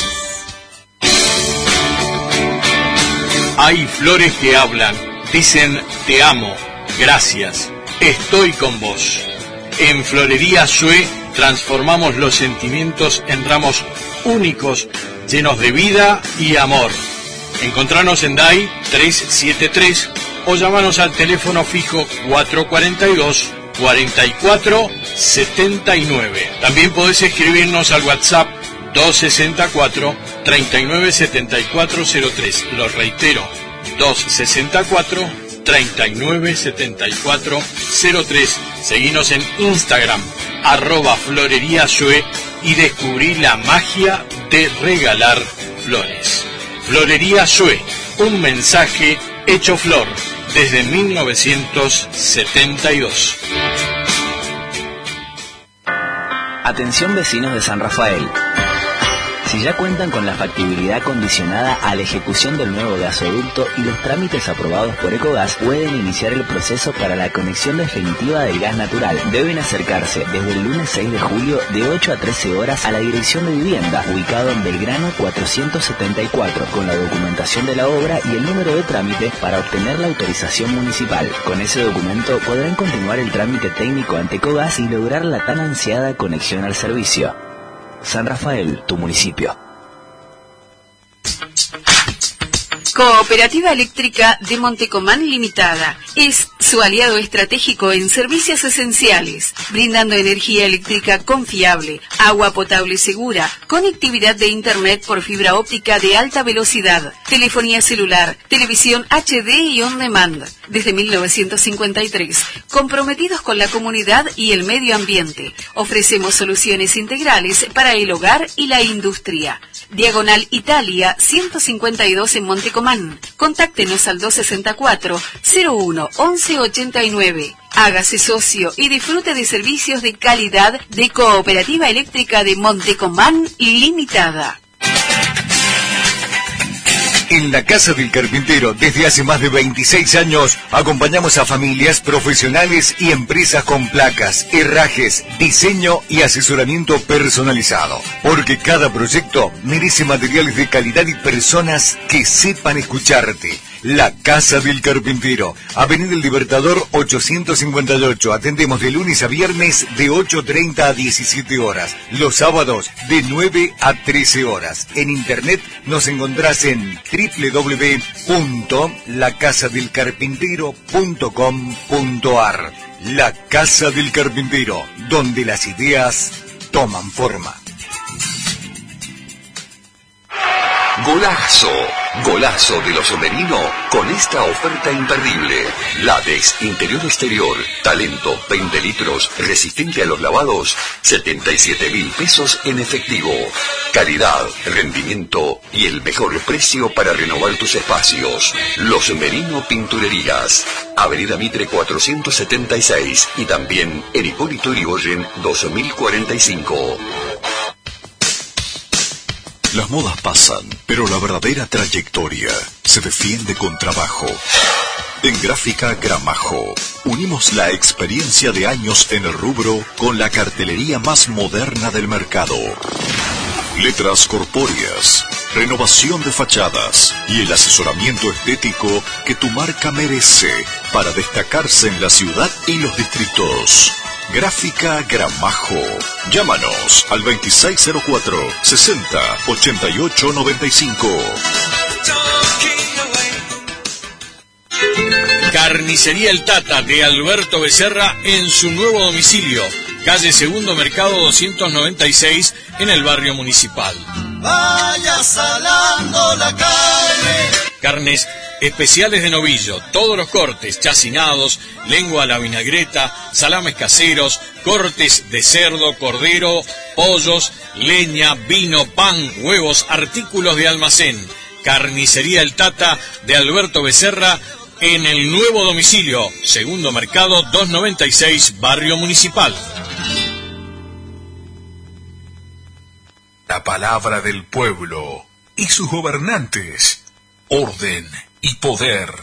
Hay flores que hablan, dicen te amo, gracias, estoy con vos. En Florería Sue transformamos los sentimientos en ramos únicos, llenos de vida y amor. Encontranos en D A I trescientos setenta y tres o llamanos al teléfono fijo cuatrocientos cuarenta y dos cuarenta y cuatro setenta y nueve. También podés escribirnos al WhatsApp doscientos sesenta y cuatro treinta y nueve setenta y cuatro cero tres. Lo reitero, doscientos sesenta y cuatro treinta y nueve setenta y cuatro cero tres. Seguinos en Instagram, arroba Florería Sue, y descubrí la magia de regalar flores. Florería Sue, un mensaje hecho flor. Desde mil novecientos setenta y dos. Atención vecinos de San Rafael. Si ya cuentan con la factibilidad condicionada a la ejecución del nuevo gasoducto y los trámites aprobados por Ecogas, pueden iniciar el proceso para la conexión definitiva del gas natural. Deben acercarse desde el lunes seis de julio de ocho a trece horas a la Dirección de Vivienda, ubicado en Belgrano cuatrocientos setenta y cuatro, con la documentación de la obra y el número de trámite para obtener la autorización municipal. Con ese documento podrán continuar el trámite técnico ante Ecogas y lograr la tan ansiada conexión al servicio. San Rafael, tu municipio. Cooperativa Eléctrica de Montecomán Limitada es su aliado estratégico en servicios esenciales, brindando energía eléctrica confiable, agua potable segura, conectividad de internet por fibra óptica de alta velocidad, telefonía celular, televisión H D y on demand. Desde mil novecientos cincuenta y tres, comprometidos con la comunidad y el medio ambiente, ofrecemos soluciones integrales para el hogar y la industria. Diagonal Italia ciento cincuenta y dos en Montecomán. Contáctenos al dos sesenta y cuatro, cero uno, once ochenta y nueve. Hágase socio y disfrute de servicios de calidad de Cooperativa Eléctrica de Montecomán Limitada. En la Casa del Carpintero, desde hace más de veintiséis años, acompañamos a familias, profesionales y empresas con placas, herrajes, diseño y asesoramiento personalizado. Porque cada proyecto merece materiales de calidad y personas que sepan escucharte. La Casa del Carpintero, Avenida El Libertador ochocientos cincuenta y ocho. Atendemos de lunes a viernes de ocho treinta a diecisiete horas. Los sábados de nueve a trece horas. En internet nos encontrás en doble u doble u doble u punto la casa del carpintero punto com punto a r. La Casa del Carpintero, donde las ideas toman forma. Golazo, golazo de los Omerino con esta oferta imperdible. Látex, interior exterior, talento, veinte litros, resistente a los lavados, setenta y siete mil pesos en efectivo. Calidad, rendimiento y el mejor precio para renovar tus espacios. Los Omerino Pinturerías, Avenida Mitre cuatrocientos setenta y seis y también en Hipólito Yrigoyen dos mil cuarenta y cinco. Las modas pasan, pero la verdadera trayectoria se defiende con trabajo. En Gráfica Gramajo, unimos la experiencia de años en el rubro con la cartelería más moderna del mercado. Letras corpóreas, renovación de fachadas y el asesoramiento estético que tu marca merece para destacarse en la ciudad y los distritos. Gráfica Gramajo. Llámanos al veintiséis cero cuatro, sesenta, ochenta y ocho noventa y cinco. Carnicería El Tata de Alberto Becerra en su nuevo domicilio, calle Segundo Mercado doscientos noventa y seis en el barrio Municipal. Vaya salando la carne. Carnes especiales de novillo, todos los cortes, chacinados, lengua a la vinagreta, salames caseros, cortes de cerdo, cordero, pollos, leña, vino, pan, huevos, artículos de almacén. Carnicería El Tata de Alberto Becerra en el nuevo domicilio, Segundo Mercado doscientos noventa y seis, barrio Municipal. La palabra del pueblo y sus gobernantes. Orden y poder.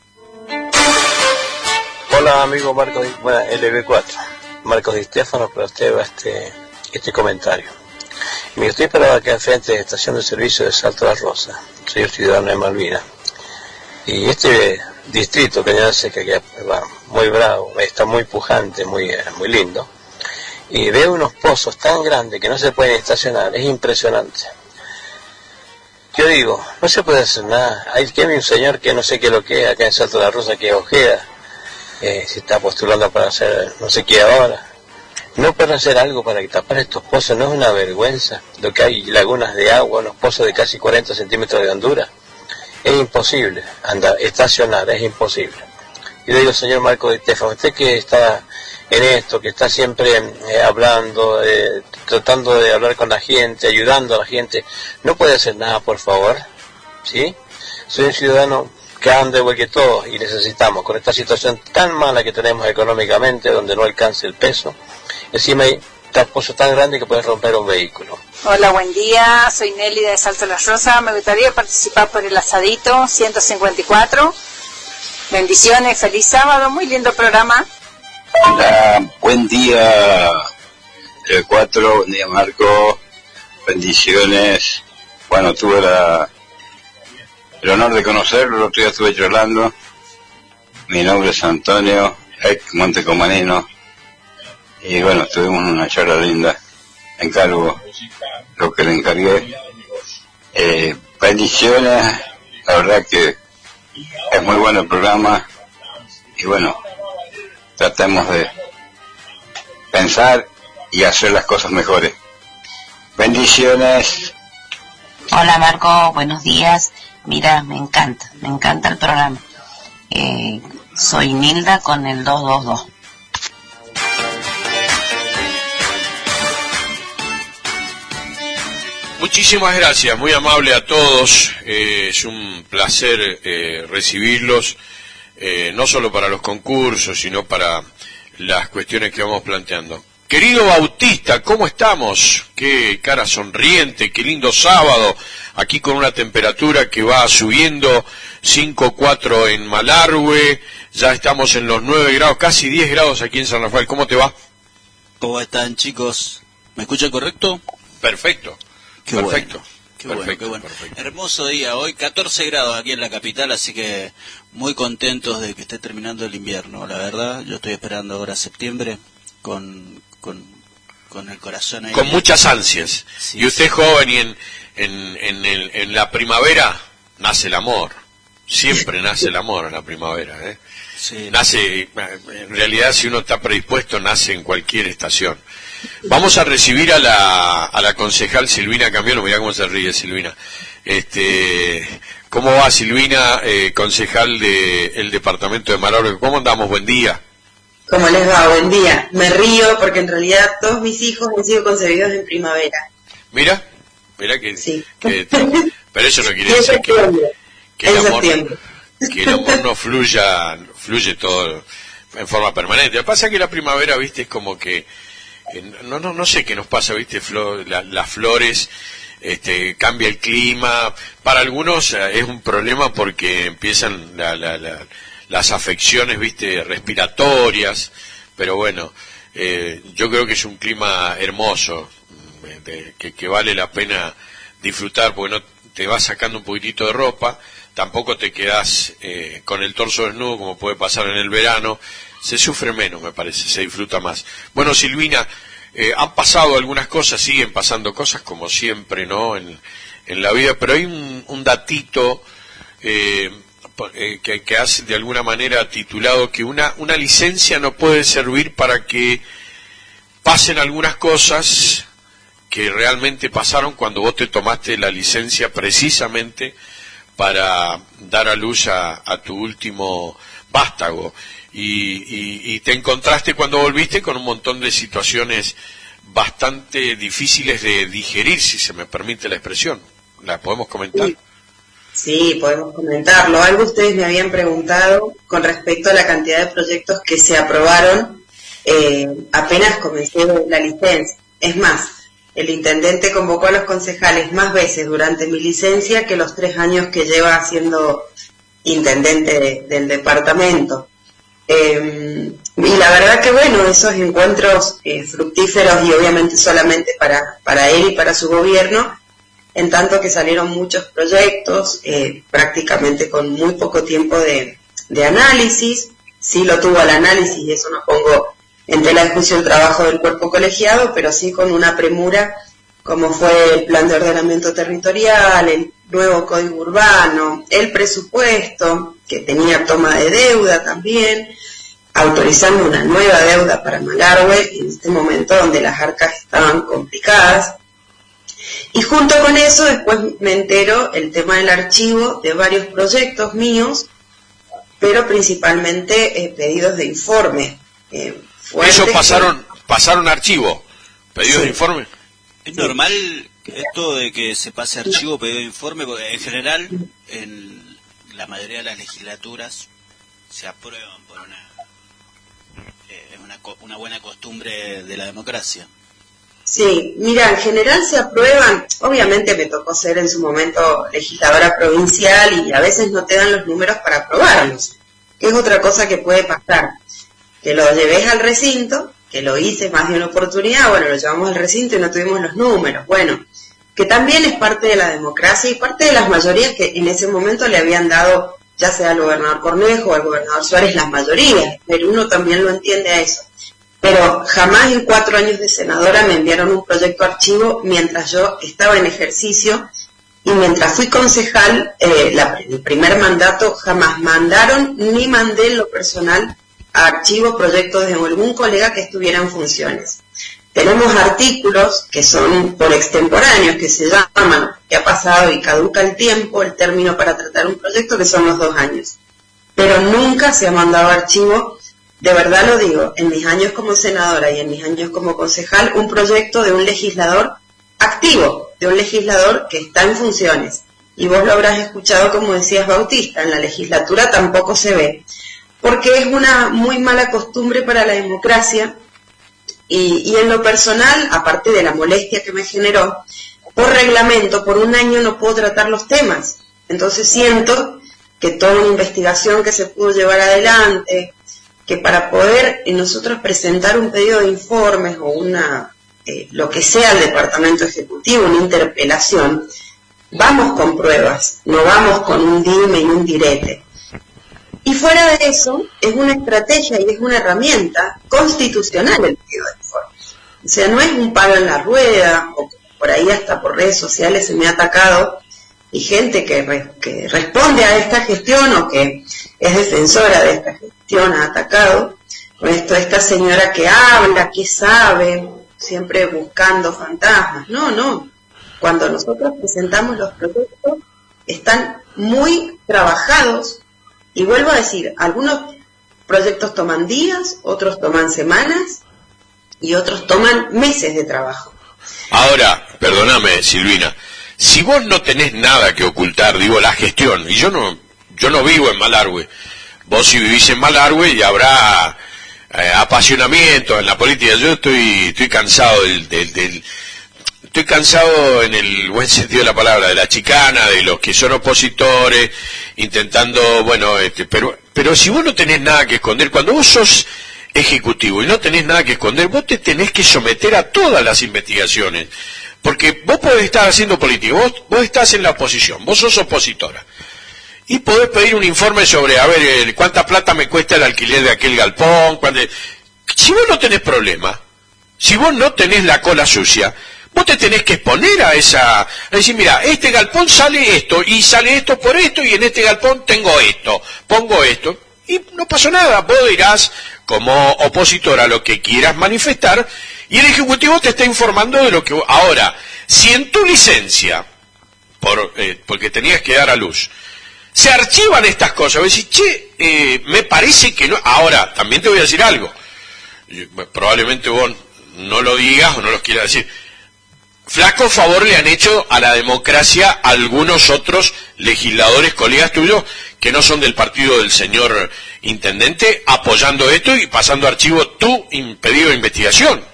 Hola amigo Marcos, bueno, L B cuatro, Marcos Di Stefano, para usted va este, este comentario. Me estoy parado acá enfrente de la estación de servicio de Salto de la Rosa, soy ciudadano de Malvinas. Y este distrito que ya sé que va muy bravo, está muy pujante, muy, muy lindo. Y veo unos pozos tan grandes que no se pueden estacionar, es impresionante. Yo digo, no se puede hacer nada. Hay que hay un señor que no sé qué es lo que es acá en Salto de la Rosa, que es Ojeda, eh, se está postulando para hacer no sé qué ahora. No pueden hacer algo para tapar estos pozos, no es una vergüenza. Lo que hay lagunas de agua, unos pozos de casi cuarenta centímetros de hondura. Es imposible andar, estacionar, es imposible. Y le digo, señor Marco Di Stefano, usted que está en esto, que está siempre eh, hablando, eh, tratando de hablar con la gente, ayudando a la gente, ¿no puede hacer nada, por favor? ¿Sí? Soy un ciudadano que anda igual que todos y necesitamos, con esta situación tan mala que tenemos económicamente, donde no alcanza el peso, encima hay casposo tan grande que puede romper un vehículo. Hola, buen día, soy Nelly de Salto La Rosa, me gustaría participar por el asadito ciento cincuenta y cuatro. Bendiciones, feliz sábado, muy lindo programa. Hola, buen día, el cuatro, buen día Marco, bendiciones. Bueno, tuve la, el honor de conocerlo, el otro día estuve charlando. Mi nombre es Antonio, ex Montecomanino, y bueno, tuvimos una charla linda. Encargo lo que le encargué. Eh, bendiciones, la verdad que es muy bueno el programa, y bueno, tratemos de pensar y hacer las cosas mejores. Bendiciones. Hola Marco, buenos días. Mira, me encanta, me encanta el programa. Eh, soy Nilda con el dos dos dos. Muchísimas gracias, muy amable a todos. Eh, es un placer eh, recibirlos, eh, no solo para los concursos, sino para las cuestiones que vamos planteando. Querido Bautista, ¿cómo estamos? Qué cara sonriente, qué lindo sábado, aquí con una temperatura que va subiendo, cinco cuatro en Malargüe, ya estamos en los nueve grados, casi diez grados aquí en San Rafael. ¿Cómo te va? ¿Cómo están, chicos? ¿Me escuchan correcto? Perfecto. Qué perfecto. Bueno. Qué perfecto, bueno, qué bueno. Perfecto. Hermoso día hoy, catorce grados aquí en la capital, así que muy contentos de que esté terminando el invierno, la verdad. Yo estoy esperando ahora septiembre con con, con el corazón ahí. Con muchas ansias. Sí, y usted sí. joven, y en, en, en, el, en la primavera nace el amor. Siempre nace el amor en la primavera, ¿eh? Sí. Nace, en realidad, si uno está predispuesto, nace en cualquier estación. Vamos a recibir a la, a la concejal Silvina Cambiano. Mirá cómo se ríe Silvina. Este, ¿cómo va Silvina, eh, concejal del departamento de Malargüe? ¿Cómo andamos? Buen día. ¿Cómo les va? Buen día. Me río porque en realidad todos mis hijos han sido concebidos en primavera. Mira, mira que, sí. que pero eso no quiere decir que, que, el amor, que el amor no fluya, fluye todo en forma permanente. Lo que pasa es que la primavera, viste, es como que no no no sé qué nos pasa, viste, Flor, la, las flores, este, cambia el clima. Para algunos es un problema porque empiezan la, la, la, las afecciones, viste, respiratorias, pero bueno, eh, yo creo que es un clima hermoso, de, que, que vale la pena disfrutar, porque no te vas sacando un poquitito de ropa, tampoco te quedás eh, con el torso desnudo como puede pasar en el verano. Se sufre menos, me parece, se disfruta más. Bueno, Silvina, eh, han pasado algunas cosas, siguen pasando cosas como siempre, ¿no?, en, en la vida, pero hay un, un datito eh, eh, que, que has de alguna manera titulado que una, una licencia no puede servir para que pasen algunas cosas que realmente pasaron cuando vos te tomaste la licencia precisamente para dar a luz a, a tu último vástago. Y, y, y te encontraste cuando volviste con un montón de situaciones bastante difíciles de digerir, si se me permite la expresión. ¿La podemos comentar? Sí, sí, podemos comentarlo. Algo ustedes me habían preguntado con respecto a la cantidad de proyectos que se aprobaron eh, apenas comencé la licencia. Es más, el intendente convocó a los concejales más veces durante mi licencia que los tres años que lleva siendo intendente de, del departamento. Eh, y la verdad que bueno, esos encuentros eh, fructíferos y obviamente solamente para, para él y para su gobierno, en tanto que salieron muchos proyectos, eh, prácticamente con muy poco tiempo de, de análisis. Sí lo tuvo al análisis y eso no pongo en tela de juicio el trabajo del cuerpo colegiado, pero sí con una premura como fue el plan de ordenamiento territorial, el nuevo código urbano, el presupuesto, que tenía toma de deuda también, autorizando una nueva deuda para Malargüe en este momento donde las arcas estaban complicadas. Y junto con eso después me entero el tema del archivo de varios proyectos míos, pero principalmente eh, pedidos de informe. Eh, Eso pasaron, que... pasaron archivo, pedidos sí. de informe. ¿Es normal esto de que se pase archivo, pedido de informe? Porque en general, en la mayoría de las legislaturas se aprueban por una, eh, una, una buena costumbre de la democracia. Sí, mira, en general se aprueban, obviamente me tocó ser en su momento legisladora provincial y a veces no te dan los números para aprobarlos, que es otra cosa que puede pasar, que lo lleves al recinto, que lo hice más de una oportunidad, bueno, lo llevamos al recinto y no tuvimos los números, bueno, que también es parte de la democracia y parte de las mayorías que en ese momento le habían dado, ya sea al gobernador Cornejo o al gobernador Suárez, las mayorías, pero uno también lo entiende a eso. Pero jamás en cuatro años de senadora me enviaron un proyecto archivo mientras yo estaba en ejercicio y mientras fui concejal, eh, la, el primer mandato jamás mandaron ni mandé en lo personal a archivo proyectos de algún colega que estuviera en funciones. Tenemos artículos que son por extemporáneos, que se llaman, que ha pasado y caduca el tiempo, el término para tratar un proyecto, que son los dos años. Pero nunca se ha mandado archivo. De verdad lo digo, en mis años como senadora y en mis años como concejal, un proyecto de un legislador activo, de un legislador que está en funciones. Y vos lo habrás escuchado, como decías, Bautista, en la legislatura tampoco se ve, porque es una muy mala costumbre para la democracia y, y en lo personal, aparte de la molestia que me generó, por reglamento, por un año no puedo tratar los temas. Entonces siento que toda una investigación que se pudo llevar adelante, que para poder nosotros presentar un pedido de informes o una eh, lo que sea al Departamento Ejecutivo, una interpelación, vamos con pruebas, no vamos con un dime y un direte. Y fuera de eso, es una estrategia y es una herramienta constitucional el pedido de informes. O sea, no es un palo en la rueda, o por ahí hasta por redes sociales se me ha atacado, y gente que, re, que responde a esta gestión o que es defensora de esta gestión ha atacado, con esto esta señora que habla, que sabe, siempre buscando fantasmas. No, no. Cuando nosotros presentamos los proyectos, están muy trabajados, y vuelvo a decir, algunos proyectos toman días, otros toman semanas, y otros toman meses de trabajo. Ahora, perdóname, Silvina, si vos no tenés nada que ocultar, digo, la gestión, y yo no yo no vivo en Malargüe, vos si vivís en Malargüe y habrá eh, apasionamiento en la política, yo estoy estoy cansado del, del, del estoy cansado en el buen sentido de la palabra, de la chicana, de los que son opositores, intentando, bueno, este, pero pero si vos no tenés nada que esconder, cuando vos sos ejecutivo y no tenés nada que esconder, vos te tenés que someter a todas las investigaciones. Porque vos podés estar haciendo política, vos, vos estás en la oposición, vos sos opositora, y podés pedir un informe sobre, a ver, eh, cuánta plata me cuesta el alquiler de aquel galpón, cuánto... Si vos no tenés problema, si vos no tenés la cola sucia, vos te tenés que exponer a esa, a decir, mira, este galpón sale esto, y sale esto por esto, y en este galpón tengo esto, pongo esto, y no pasó nada, vos dirás, como opositora, lo que quieras manifestar, y el Ejecutivo te está informando de lo que... Ahora, si en tu licencia, por, eh, porque tenías que dar a luz, se archivan estas cosas, vos decís, che, eh, me parece que no... Ahora, también te voy a decir algo, probablemente vos no lo digas o no lo quieras decir. Flaco favor le han hecho a la democracia algunos otros legisladores, colegas tuyos, que no son del partido del señor intendente, apoyando esto y pasando archivo tu pedido de investigación.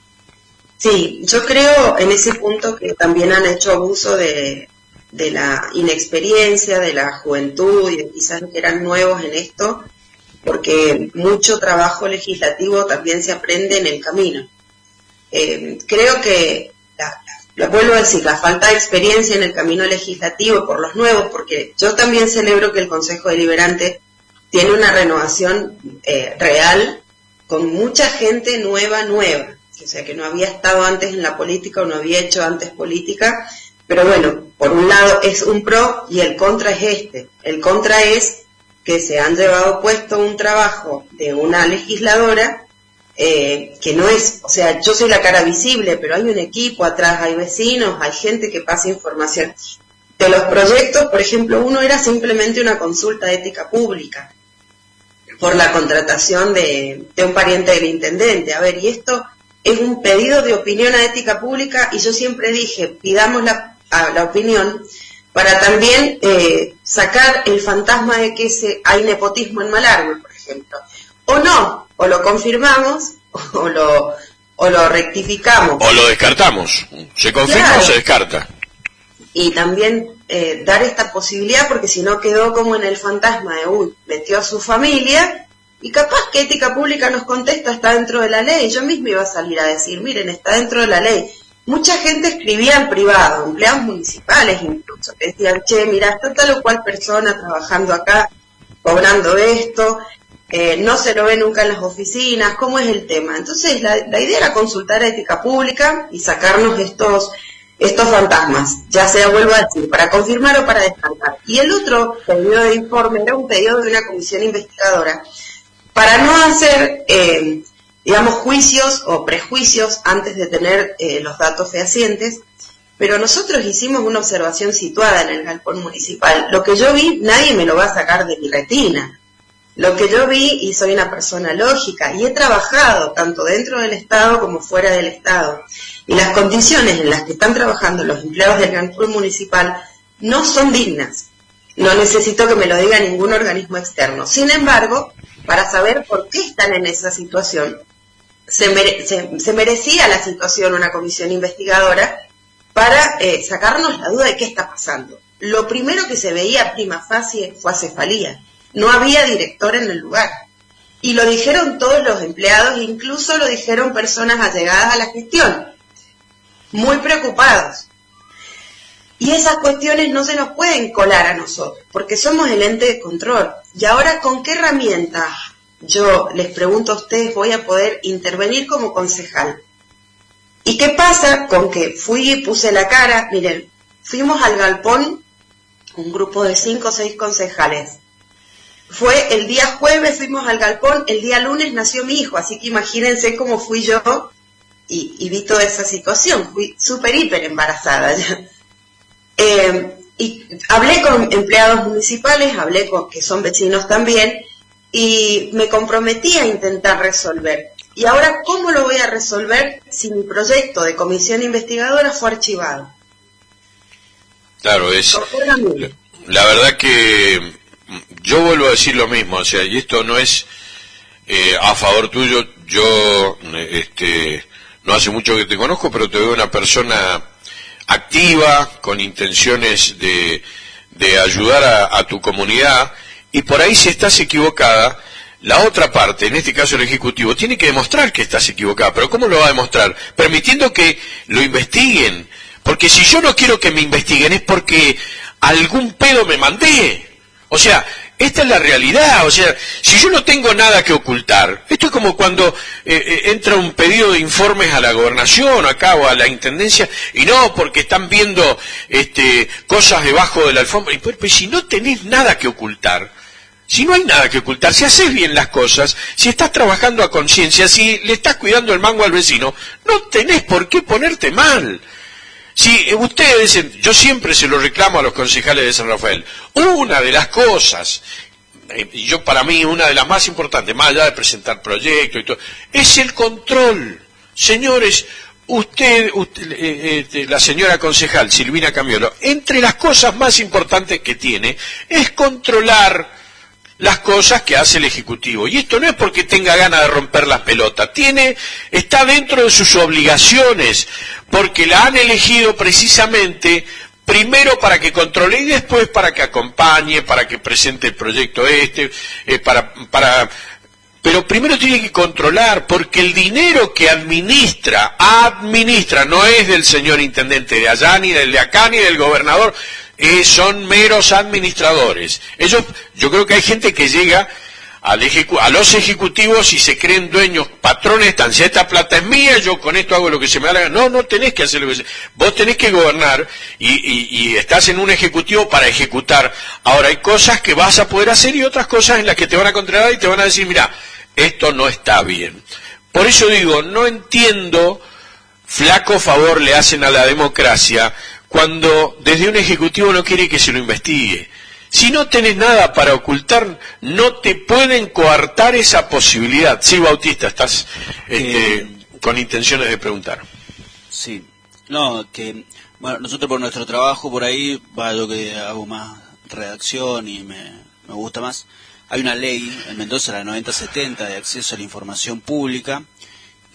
Sí, yo creo en ese punto que también han hecho abuso de, de la inexperiencia, de la juventud y de quizás que eran nuevos en esto, porque mucho trabajo legislativo también se aprende en el camino. Eh, creo que, la, la, lo vuelvo a decir, la falta de experiencia en el camino legislativo por los nuevos, porque yo también celebro que el Consejo Deliberante tiene una renovación eh, real con mucha gente nueva, nueva. O sea, que no había estado antes en la política o no había hecho antes política, pero bueno, por un lado es un pro y el contra es este. El contra es que se han llevado puesto un trabajo de una legisladora eh, que no es, o sea, yo soy la cara visible, pero hay un equipo atrás, hay vecinos, hay gente que pasa información. De los proyectos, por ejemplo, uno era simplemente una consulta de ética pública por la contratación de, de un pariente del intendente. A ver, y esto... es un pedido de opinión a ética pública y yo siempre dije, pidamos la, a la opinión para también eh, sacar el fantasma de que se, hay nepotismo en Malargüe, por ejemplo. O no, o lo confirmamos, o lo, o lo rectificamos. O lo descartamos. Se confirma claro. o se descarta. Y también eh, dar esta posibilidad, porque si no quedó como en el fantasma de, uy, metió a su familia, y capaz que Ética Pública nos contesta, está dentro de la ley. Yo mismo iba a salir a decir, miren, está dentro de la ley. Mucha gente escribía en privado, empleados municipales incluso, que decían, che, mira, está tal o cual persona trabajando acá, cobrando esto, eh, no se lo ve nunca en las oficinas, ¿cómo es el tema? Entonces la, la idea era consultar a Ética Pública y sacarnos estos estos fantasmas, ya sea, vuelvo a decir, para confirmar o para descartar. Y el otro pedido de informe era un pedido de una comisión investigadora para no hacer, eh, digamos, juicios o prejuicios antes de tener eh, los datos fehacientes, pero nosotros hicimos una observación situada en el galpón municipal. Lo que yo vi, nadie me lo va a sacar de mi retina. Lo que yo vi, y soy una persona lógica, y he trabajado tanto dentro del Estado como fuera del Estado, y las condiciones en las que están trabajando los empleados del galpón municipal no son dignas. No necesito que me lo diga ningún organismo externo. Sin embargo, para saber por qué están en esa situación, se, mere se, se merecía la situación una comisión investigadora para eh, sacarnos la duda de qué está pasando. Lo primero que se veía prima facie fue acefalía. No había director en el lugar. Y lo dijeron todos los empleados, incluso lo dijeron personas allegadas a la gestión, muy preocupados. Y esas cuestiones no se nos pueden colar a nosotros, porque somos el ente de control. Y ahora, ¿con qué herramienta, yo les pregunto a ustedes, voy a poder intervenir como concejal? ¿Y qué pasa con que fui y puse la cara? Miren, fuimos al galpón, un grupo de cinco o seis concejales. Fue el día jueves, fuimos al galpón, el día lunes nació mi hijo, así que imagínense cómo fui yo y, y vi toda esa situación. Fui súper, hiper embarazada ya. Eh, y hablé con empleados municipales, hablé con que son vecinos también, y me comprometí a intentar resolver. Y ahora, ¿cómo lo voy a resolver si mi proyecto de comisión investigadora fue archivado? Claro, es... La verdad que yo vuelvo a decir lo mismo, o sea, y esto no es eh, a favor tuyo. Yo este, no hace mucho que te conozco, pero te veo una persona activa, con intenciones de, de ayudar a, a tu comunidad, y por ahí, si estás equivocada, la otra parte, en este caso el Ejecutivo, tiene que demostrar que estás equivocada. ¿Pero cómo lo va a demostrar? Permitiendo que lo investiguen. Porque si yo no quiero que me investiguen es porque algún pedo me mandé. O sea, esta es la realidad. O sea, si yo no tengo nada que ocultar, esto es como cuando eh, eh, entra un pedido de informes a la gobernación acá o a la intendencia, y no, porque están viendo este, cosas debajo de la alfombra. Y pues, pues si no tenés nada que ocultar, si no hay nada que ocultar, si haces bien las cosas, si estás trabajando a conciencia, si le estás cuidando el mango al vecino, no tenés por qué ponerte mal. Si ustedes dicen, yo siempre se lo reclamo a los concejales de San Rafael, una de las cosas, y yo para mí una de las más importantes, más allá de presentar proyectos y todo, es el control. Señores, usted, usted eh, eh, la señora concejal Silvina Camiolo, entre las cosas más importantes que tiene es controlar las cosas que hace el Ejecutivo. Y esto no es porque tenga ganas de romper las pelotas, tiene, está dentro de sus obligaciones, porque la han elegido precisamente primero para que controle y después para que acompañe, para que presente el proyecto este, eh, para, para, pero primero tiene que controlar, porque el dinero que administra, administra, no es del señor intendente de allá, ni del de acá, ni del gobernador. Eh, son meros administradores. Ellos, yo creo que hay gente que llega al ejecu a los ejecutivos y se creen dueños, patrones, están, si esta plata es mía, yo con esto hago lo que se me da la gana. No, no tenés que hacer lo que se... Vos tenés que gobernar y, y, y estás en un ejecutivo para ejecutar. Ahora, hay cosas que vas a poder hacer y otras cosas en las que te van a controlar y te van a decir, mira, esto no está bien. Por eso digo, no entiendo, flaco favor le hacen a la democracia cuando desde un ejecutivo no quiere que se lo investigue. Si no tenés nada para ocultar, no te pueden coartar esa posibilidad. Sí, Bautista, estás este, eh, con intenciones de preguntar. Sí, no, que bueno, nosotros por nuestro trabajo por ahí, va, yo que hago más redacción y me, me gusta más, hay una ley en Mendoza, la noventa setenta, de acceso a la información pública, y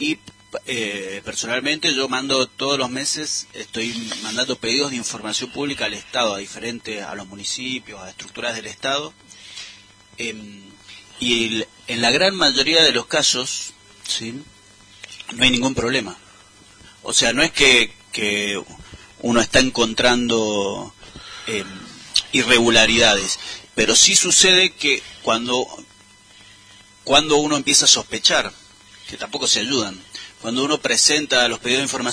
eh, personalmente yo mando todos los meses, estoy mandando pedidos de información pública al Estado, a diferentes, a los municipios, a estructuras del Estado, eh, y el, en la gran mayoría de los casos, ¿sí?, no hay ningún problema. O sea, no es que, que uno está encontrando eh, irregularidades, pero sí sucede que cuando, cuando uno empieza a sospechar, que tampoco se ayudan, cuando uno presenta los pedidos de información